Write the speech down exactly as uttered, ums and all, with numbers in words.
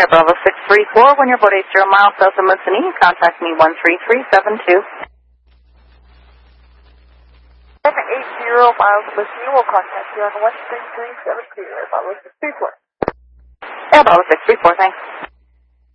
Air Bravo six three four, when you're about eight zero miles south of Moosonee, contact me one three three seven two. eight zero miles of Moosonee, we'll contact you on one three three seven two, Air Bravo six three four. Air Bravo six three four, thanks.